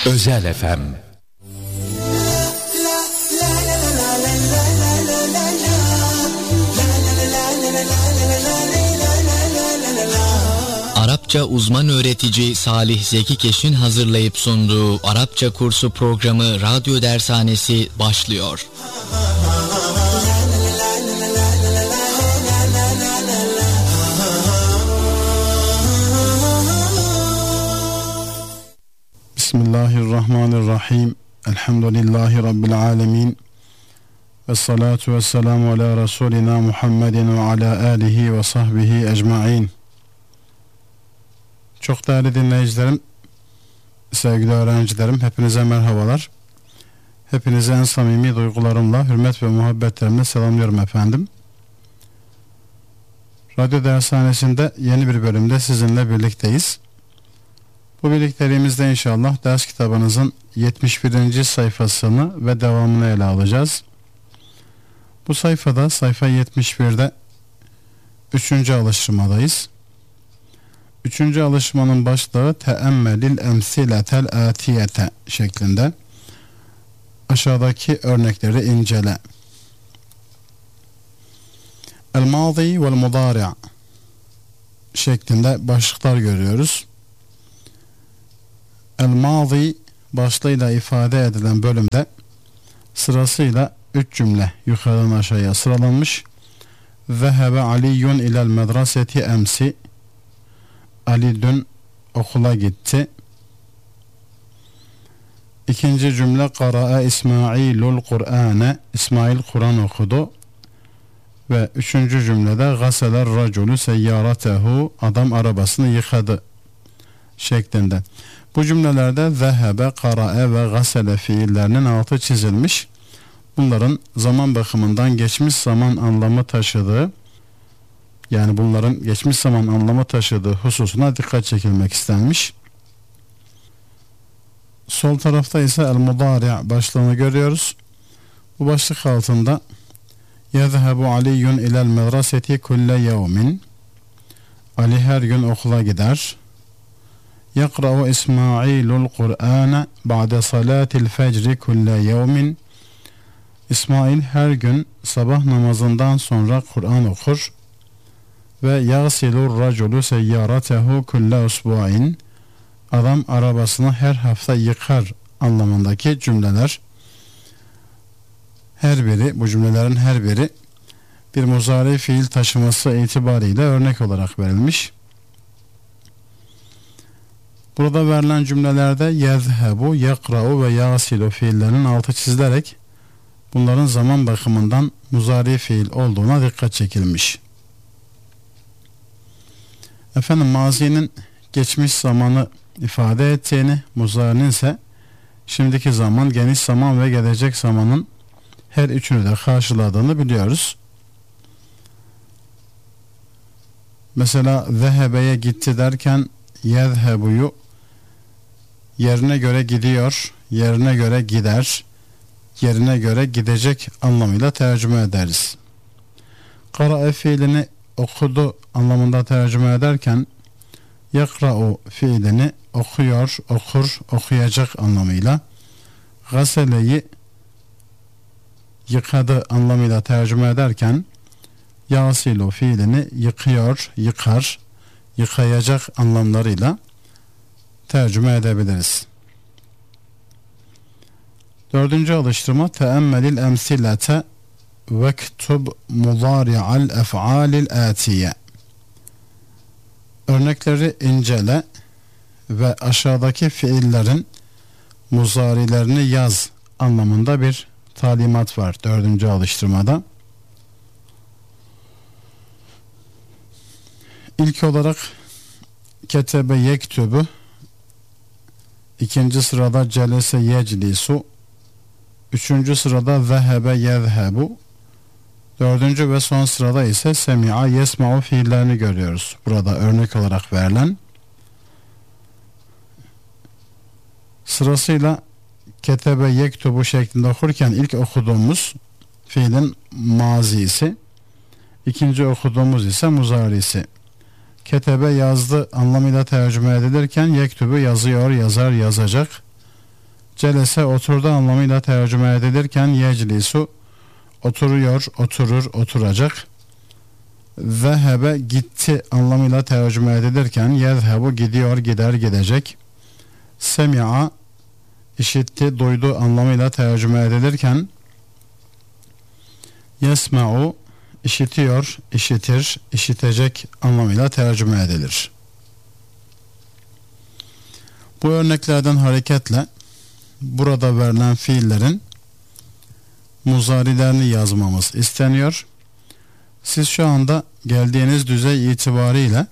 Özel FM. Arapça uzman öğretici Salih Zeki Keş'in hazırlayıp sunduğu Arapça kursu programı Radyo Dershanesi başlıyor. Bismillahirrahmanirrahim. Elhamdülillahi Rabbil alemin. Vessalatu vesselamu ala Resulina Muhammedin ve ala alihi ve sahbihi ecma'in. Çok değerli dinleyicilerim, sevgili öğrencilerim, hepinize merhabalar. Hepinize en samimi duygularımla, hürmet ve muhabbetlerimle selamlıyorum efendim. Radyo Dershanesi'nde yeni bir bölümde sizinle birlikteyiz. Bu birlikteliğimizde inşallah ders kitabınızın 71. sayfasını ve devamını ele alacağız. Bu sayfada, sayfa 71'de 3. alıştırmadayız. 3. alıştırmanın başlığı teemmelil emsiletel atiyete şeklinde. Aşağıdaki örnekleri incele. El mazi vel mudari' şeklinde başlıklar görüyoruz. El mazi başlığıyla ifade edilen bölümde sırasıyla 3 cümle yukarıdan aşağıya sıralanmış. Zehebe Aliyyun ilel medreseti emsi. Ali dün okula gitti. İkinci cümle Kara'a İsmailul Kur'ane. İsmail Kur'an okudu. Ve üçüncü cümlede Gaseler raculu seyyaratehu. Adam arabasını yıkadı şeklinde. Bu cümlelerde zehebe, kara'e ve gasele fiillerinin altı çizilmiş. Bunların zaman bakımından geçmiş zaman anlamı taşıdığı, yani bunların geçmiş zaman anlamı taşıdığı hususuna dikkat çekilmek istenmiş. Sol tarafta ise el-mudari' başlığını görüyoruz. Bu başlık altında yezhebu Aliyyun ilel medreseti kulle yevmin. Ali her gün okula gider. Yakra'u İsmailul Kur'ane ba'de salatil fecri kulle yevmin. İsmail her gün sabah namazından sonra Kur'an okur. Ve yagsilur raculu seyyaratehu kulle usbu'in. Adam arabasını her hafta yıkar anlamındaki cümleler. Her biri, bu cümlelerin her biri bir muzari fiil taşıması itibariyle örnek olarak verilmiş. Burada verilen cümlelerde yezhebu, yakra'u ve yasilu fiillerinin altı çizilerek bunların zaman bakımından muzari fiil olduğuna dikkat çekilmiş. Efendim, mazinin geçmiş zamanı ifade ettiğini, muzarinin ise şimdiki zaman, geniş zaman ve gelecek zamanın her üçünü de karşıladığını biliyoruz. Mesela zehebeye gitti derken yezhebuyu yerine göre gidiyor, yerine göre gider, yerine göre gidecek anlamıyla tercüme ederiz. Kara'a fiilini okudu anlamında tercüme ederken yakra'u fiilini okuyor, okur, okuyacak anlamıyla, gaseleyi yıkadı anlamıyla tercüme ederken yasilu fiilini yıkıyor, yıkar, yıkayacak anlamlarıyla tercüme edebiliriz. 4. alıştırma teemmelil emsilete vektub mudari'al ef'alil atiye. Örnekleri incele ve aşağıdaki fiillerin muzarilerini yaz anlamında bir talimat var 4. alıştırmada. İlk olarak ketebe yektubu, ikinci sırada celese yeclisu, üçüncü sırada zehebe yezhebu, dördüncü ve son sırada ise semi'a yesma'u fiillerini görüyoruz. Burada örnek olarak verilen. Sırasıyla ketebe yektubu şeklinde okurken ilk okuduğumuz fiilin mazisi, ikinci okuduğumuz ise muzarisi. Ketebe yazdı anlamıyla tercüme edilirken yektubu yazıyor, yazar, yazacak Celese oturdu anlamıyla tercüme edilirken yeclisu oturuyor, oturur, oturacak. Zehebe gitti anlamıyla tercüme edilirken yezhebu gidiyor, gider, gidecek. Semi'a işitti, duydu anlamıyla tercüme edilirken yesma'u işitiyor, işitir, işitecek anlamıyla tercüme edilir. Bu örneklerden hareketle burada verilen fiillerin muzarilerini yazmamız isteniyor. Siz şu anda geldiğiniz düzey itibariyle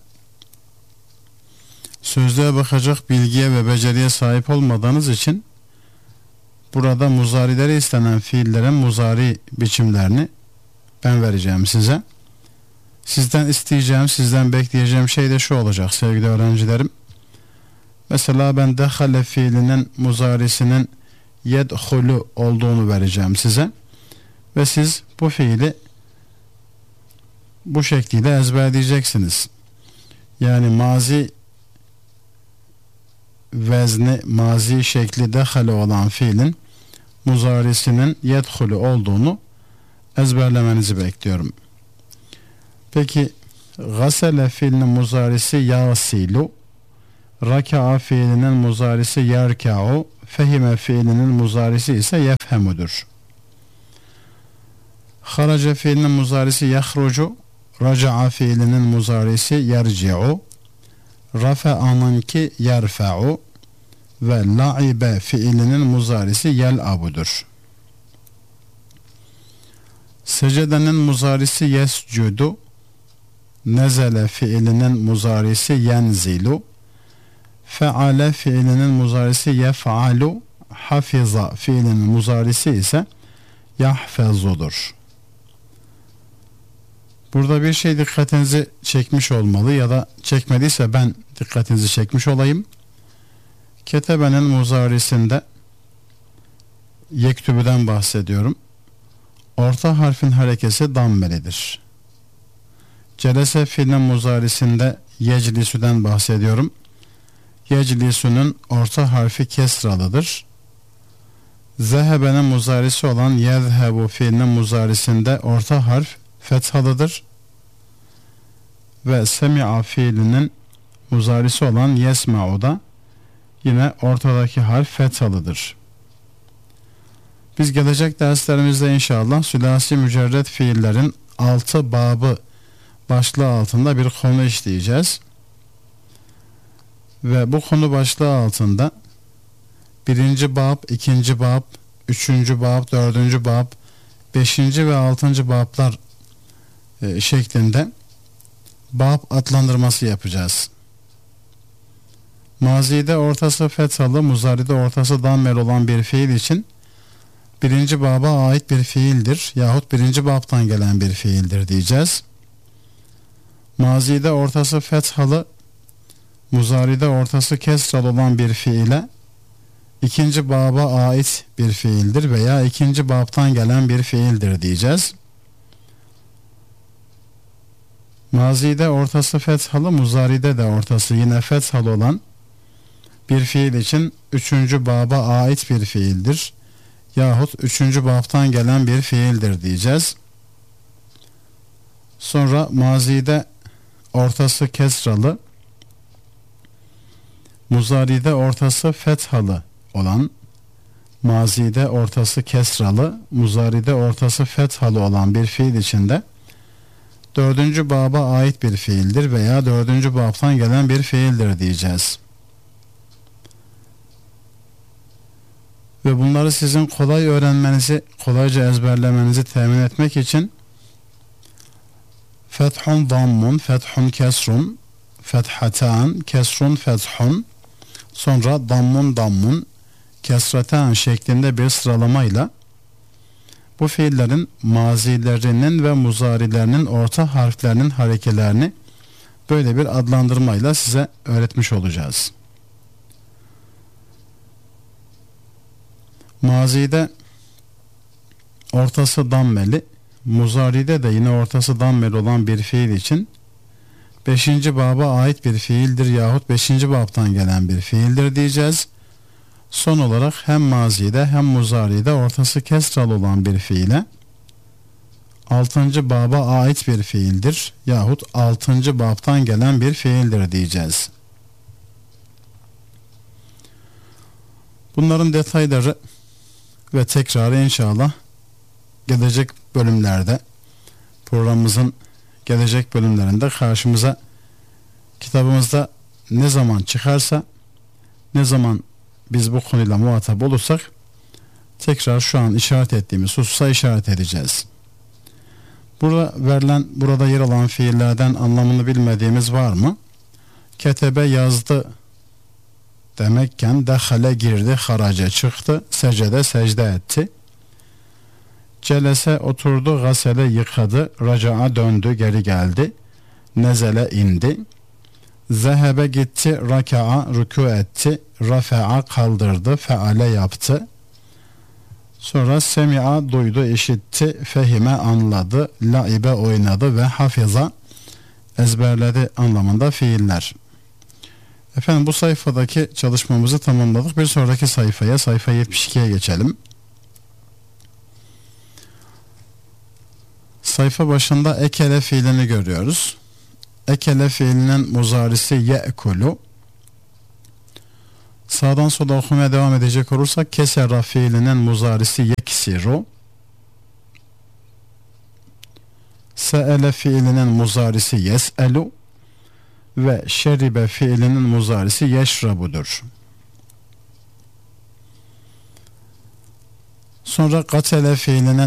sözlüğe bakacak bilgiye ve beceriye sahip olmadığınız için burada muzarileri istenen fiillerin muzari biçimlerini ben vereceğim size. Sizden isteyeceğim, sizden bekleyeceğim şey de şu olacak sevgili öğrencilerim. Mesela ben dehale fiilinin muzarisinin yedhulu olduğunu vereceğim size. Ve siz bu fiili bu şekilde ezberleyeceksiniz. Yani mazi vezni, mazi şekli dehale olan fiilin muzarisinin yedhulu olduğunu ezberlemenizi bekliyorum. Peki gasele fiilinin muzarisi yasilu, raka'a fiilinin muzarisi yerka'u, fehime fiilinin muzarisi ise yefhemudur. Haraca fiilinin muzarisi yahrucu, raca'a fiilinin muzarisi yerci'u, rafa'anınki yerfa'u ve la'ibe fiilinin muzarisi yel'abudur. Secedenin muzarisi yescudu, nezele fiilinin muzarisi yenzilu, feale fiilinin muzarisi yef'alu, hafiza fiilinin muzarisi ise yahfezudur. Burada bir şey dikkatinizi çekmiş olmalı ya da çekmediyse ben dikkatinizi çekmiş olayım. Ketebenin muzarisinde yektübüden bahsediyorum. Orta harfin harekesi dammelidir. Celese fiilinin muzarisinde yeclisüden bahsediyorum. Yeclisünün orta harfi kesralıdır. Zehebenin muzarisi olan yezhebu fiilinin muzarisinde orta harf fethalıdır. Ve semi'a fiilinin muzarisi olan yesma'u da yine ortadaki harf fethalıdır. Biz gelecek derslerimizde inşallah sülasi mücerred fiillerin 6 babı başlığı altında bir konu işleyeceğiz. Ve bu konu başlığı altında 1. bab, 2. bab, 3. bab, 4. bab, 5. ve 6. bablar şeklinde bab adlandırması yapacağız. Mazide ortası fethalı, muzaride ortası dammel olan bir fiil için 1. baba ait bir fiildir yahut 1. babtan gelen bir fiildir diyeceğiz. Mazide ortası fethalı, muzaride ortası kesralı olan bir fiile 2. baba ait bir fiildir veya 2. babtan gelen bir fiildir diyeceğiz. Mazide ortası fethalı, muzaride de ortası yine fethalı olan bir fiil için 3. baba ait bir fiildir yahut 3. babtan gelen bir fiildir diyeceğiz. Sonra mazide ortası kesralı, muzaride ortası fethalı olan, mazide ortası kesralı, muzaride ortası fethalı olan bir fiil içinde 4. baba ait bir fiildir veya 4. babtan gelen bir fiildir diyeceğiz. Ve bunları sizin kolay öğrenmenizi, kolayca ezberlemenizi temin etmek için fethun dammun, fethun kesrun, fethatan, kesrun fethun, sonra dammun dammun, kesratan şeklinde bir sıralamayla bu fiillerin mazilerinin ve muzarilerinin orta harflerinin harekelerini böyle bir adlandırmayla size öğretmiş olacağız. Mazide ortası dammeli, muzaride de yine ortası dammeli olan bir fiil için 5. baba ait bir fiildir yahut 5. babtan gelen bir fiildir diyeceğiz. Son olarak hem mazide hem muzaride ortası kesralı olan bir fiile 6. baba ait bir fiildir yahut 6. babtan gelen bir fiildir diyeceğiz. Bunların detayları ve tekrarı inşallah gelecek bölümlerde, programımızın gelecek bölümlerinde karşımıza, kitabımızda ne zaman çıkarsa, ne zaman biz bu konuyla muhatap olursak tekrar şu an işaret ettiğimiz hususa işaret edeceğiz. Burada yer alan fiillerden anlamını bilmediğimiz var mı? Ketebe yazdı demekken dehale girdi, haraca çıktı, secde secde etti. Celese oturdu, gasele yıkadı, raca'a döndü, geri geldi, nezele indi. Zehebe gitti, raka'a rükû etti, rafe'a kaldırdı, feale yaptı. Sonra semi'a duydu, işitti, fehime anladı, laibe oynadı ve hafiza ezberledi anlamında fiiller. Efendim bu sayfadaki çalışmamızı tamamladık. Bir sonraki sayfaya, sayfa 72'ye geçelim. Sayfa başında ekele fiilini görüyoruz. Ekele fiilinin muzarisi ye'kulu. Sağdan sola okumaya devam edecek olursak kesera fiilinin muzarisi yeksiru. Se'ele fiilinin muzarisi yes'elu ve şeribe fiilinin muzarisi yeşrabudur. Sonra katele fiilinin